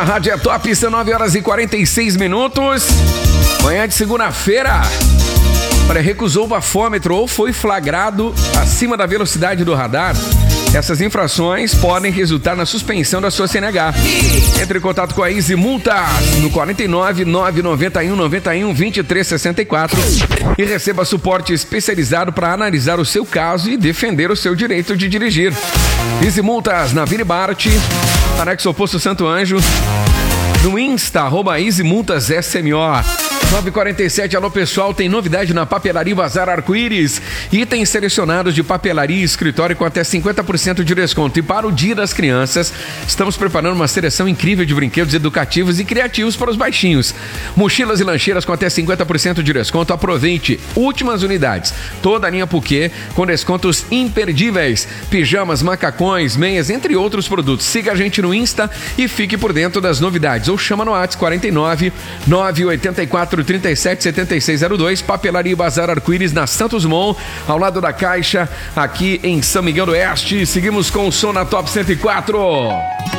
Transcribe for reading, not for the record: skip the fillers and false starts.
Na Rádio é Top, são 9 horas e 46 minutos. Manhã de segunda-feira. Olha, recusou o bafômetro ou foi flagrado acima da velocidade do radar. Essas infrações podem resultar na suspensão da sua CNH. Entre em contato com a Easy Multas no 49 991 91 23 64 e receba suporte especializado para analisar o seu caso e defender o seu direito de dirigir. Easy Multas na Vini Bart, anexo oposto Santo Anjo, no Insta, @EasyMultasSMO. 9h47, alô pessoal, tem novidade na Papelaria Bazar Arco-Íris. Itens selecionados de papelaria e escritório com até 50% de desconto. E para o Dia das Crianças, estamos preparando uma seleção incrível de brinquedos educativos e criativos para os baixinhos. Mochilas e lancheiras com até 50% de desconto. Aproveite, últimas unidades. Toda a linha Puquê com descontos imperdíveis. Pijamas, macacões, meias, entre outros produtos. Siga a gente no Insta e fique por dentro das novidades. Ou chama no WhatsApp 49 984 37 7602, Papelaria Bazar Arco-Íris na Santos Dumont, ao lado da Caixa, aqui em São Miguel do Oeste. Seguimos com o som na Top 104.